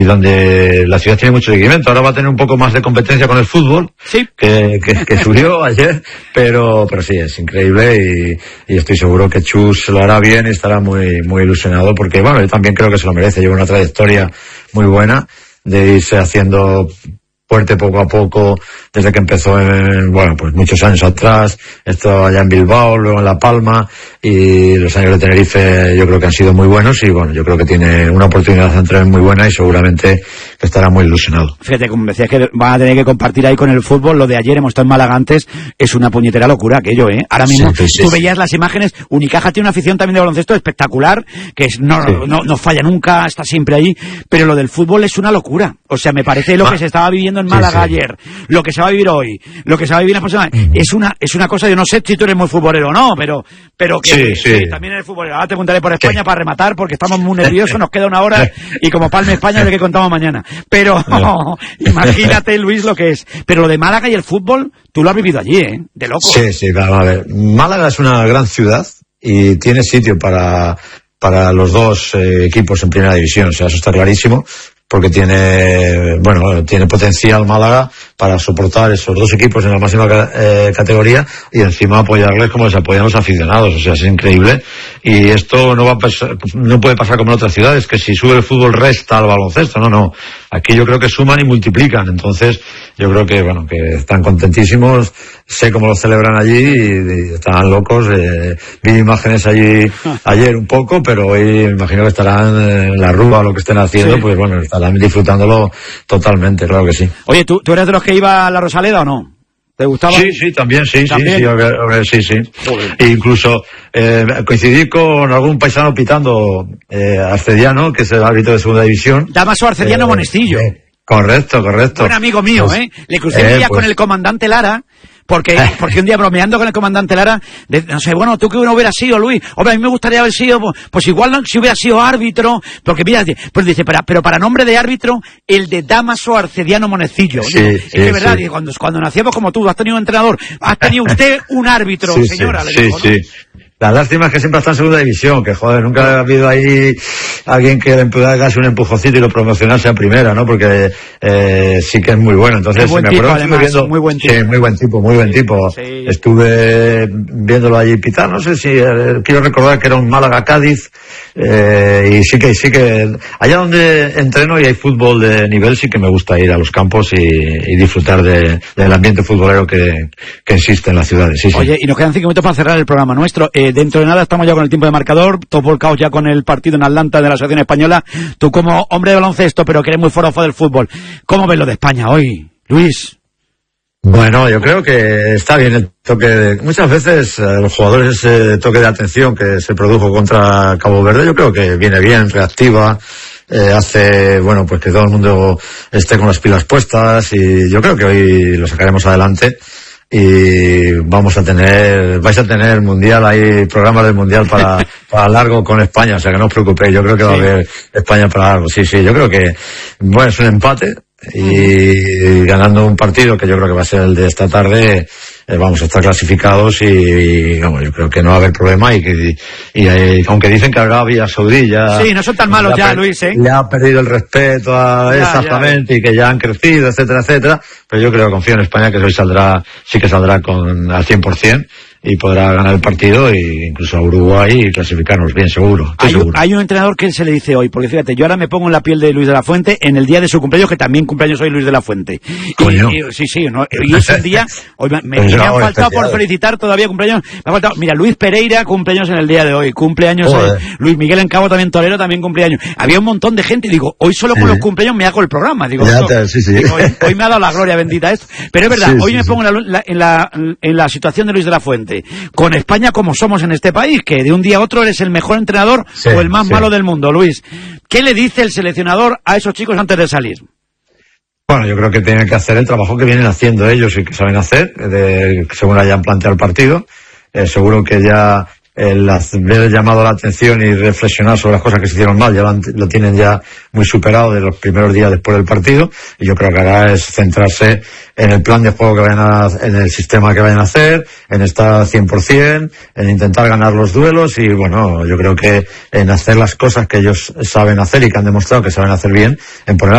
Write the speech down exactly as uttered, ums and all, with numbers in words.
y donde la ciudad tiene mucho seguimiento. Ahora va a tener un poco más de competencia con el fútbol, sí, que, que, que subió ayer, pero pero sí, es increíble y, y estoy seguro que Chus lo hará bien y estará muy muy ilusionado, porque bueno, yo también creo que se lo merece. Lleva una trayectoria muy buena de irse haciendo fuerte poco a poco desde que empezó en, bueno, pues muchos años atrás. Esto allá en Bilbao, luego en La Palma, y los años de Tenerife yo creo que han sido muy buenos, y bueno, yo creo que tiene una oportunidad de entrar muy buena y seguramente que estará muy ilusionado. Fíjate, como decías que van a tener que compartir ahí con el fútbol, lo de ayer hemos estado en Málaga antes, es una puñetera locura aquello, ¿eh? Ahora mismo, sí, sí, tú veías sí. las imágenes, Unicaja tiene una afición también de baloncesto espectacular, que es, no, sí. no, no falla nunca, está siempre ahí, pero lo del fútbol es una locura. O sea, me parece lo ah. que se estaba viviendo en Málaga sí, sí. ayer, lo que se va a vivir hoy, lo que se va a vivir la próxima, uh-huh. es una, es una cosa, yo no sé si tú eres muy futbolero o no, pero, pero que sí, sí. sí, también eres futbolero. Ahora te contaré por España sí. para rematar, porque estamos muy nerviosos, nos queda una hora, y como Palme España de que contamos mañana. Pero, no. imagínate, Luis, lo que es. Pero lo de Málaga y el fútbol, tú lo has vivido allí, ¿eh? De loco. Sí, sí, vamos a ver. Málaga es una gran ciudad y tiene sitio para, para los dos eh, equipos en primera división, o sea, eso está clarísimo, porque tiene, bueno, tiene potencial Málaga para soportar esos dos equipos en la máxima eh, categoría y encima apoyarles como les apoyan los aficionados. O sea, es increíble. Y esto no va a pasar, no puede pasar como en otras ciudades, que si sube el fútbol resta al baloncesto. No, no. Aquí yo creo que suman y multiplican. Entonces, yo creo que, bueno, que están contentísimos. Sé cómo lo celebran allí y, y están locos. Eh, vi imágenes allí ayer un poco, pero hoy me imagino que estarán en la rúa o lo que estén haciendo, sí. pues bueno, estarán disfrutándolo totalmente, claro que sí. Oye, ¿tú, tú eres de los que iba a la Rosaleda o no? ¿Te gustaba? Sí, sí, también, sí, ¿También? sí, sí, sí, sí. E incluso eh, coincidí con algún paisano pitando eh, Arcediano, que es el árbitro de segunda división. Damaso Arcediano eh, Monestillo. Eh, correcto, correcto. Buen amigo mío, pues, ¿eh? Le crucé un día pues, con el comandante Lara. Porque, porque un día bromeando con el comandante Lara, de, no sé, bueno, tú que no hubieras sido, Luis, hombre, a mí me gustaría haber sido, pues, pues igual no, si hubiera sido árbitro, porque mira, pues dice, pero, pero para nombre de árbitro, el de Damaso Arcediano Monecillo. Sí, es sí, que es verdad, sí. cuando, cuando nacíamos como tú, has tenido un entrenador, has tenido usted un árbitro, sí, señora. Sí, le digo, sí, ¿no? sí. La lástima es que siempre está en segunda división, que joder, nunca ha habido ahí alguien que le pueda darse un empujoncito y lo promocionarse a primera, ¿no? Porque eh, sí que es muy bueno. Entonces, muy buen me tipo, acuerdo además, viendo, muy buen tipo. Sí, muy buen tipo, muy buen tipo. Sí. Estuve viéndolo allí pitar, no sé si, eh, quiero recordar que era un Málaga-Cádiz, eh, y sí que, sí que, allá donde entreno y hay fútbol de nivel, sí que me gusta ir a los campos y, y disfrutar de, del ambiente futbolero que, que existe en las ciudades. Sí, sí. Oye, y nos quedan cinco minutos para cerrar el programa nuestro. Eh, dentro de nada estamos ya con el tiempo de marcador, todos volcados ya con el partido en Atlanta de la Asociación Española. Tú como hombre de baloncesto, pero que eres muy forofo del fútbol, ¿cómo ves lo de España hoy, Luis? Bueno, yo creo que está bien el toque de... Muchas veces eh, los jugadores ese toque de atención que se produjo contra Cabo Verde, yo creo que viene bien, reactiva, eh, hace, bueno, pues que todo el mundo esté con las pilas puestas, y yo creo que hoy lo sacaremos adelante. Y vamos a tener, vais a tener mundial, hay programas del mundial para, para largo con España, o sea que no os preocupéis, yo creo que va sí. a haber España para largo, sí, sí, yo creo que, bueno, es un empate, y ganando un partido que yo creo que va a ser el de esta tarde, eh, vamos a estar clasificados y, y vamos, yo creo que no va a haber problema, y que y, y, aunque dicen que Arabia Saudí ya sí, no son tan malos ya, per, Luis, ¿eh? le ha perdido el respeto a ya, exactamente ya. y que ya han crecido, etcétera, etcétera, pero yo creo que confío en España que hoy saldrá, sí que saldrá con al cien por ciento y podrá ganar el partido e incluso a Uruguay y clasificarnos bien, seguro. Hay, seguro. hay un entrenador que se le dice hoy, porque fíjate, yo ahora me pongo en la piel de Luis de la Fuente en el día de su cumpleaños, que también cumpleaños hoy Luis de la Fuente. Coño. Y, y, sí, sí, no, y es un día, hoy me, me, me han faltado especial. por felicitar todavía cumpleaños, me ha faltado, mira, Luis Pereira cumpleaños en el día de hoy, cumpleaños, eh, Luis Miguel Encabo también Torero también cumpleaños. Había un montón de gente y digo, hoy solo con sí. los cumpleaños me hago el programa, digo, ya te, sí, sí. digo hoy, hoy me ha dado la gloria bendita esto, pero es verdad, sí, hoy sí, me pongo sí. en, la, en, la, en la situación de Luis de la Fuente, con España como somos en este país, que de un día a otro eres el mejor entrenador sí, o el más sí. malo del mundo, Luis. ¿Qué le dice el seleccionador a esos chicos antes de salir? Bueno, yo creo que tienen que hacer el trabajo que vienen haciendo ellos y que saben hacer, de, según hayan planteado el partido. Eh, seguro que ya el haber llamado la atención y reflexionar sobre las cosas que se hicieron mal, ya lo, lo tienen ya muy superado de los primeros días después del partido, y yo creo que ahora es centrarse en el plan de juego que vayan a, en el sistema que vayan a hacer, en estar cien por ciento, en intentar ganar los duelos, y bueno, yo creo que en hacer las cosas que ellos saben hacer y que han demostrado que saben hacer bien, en poner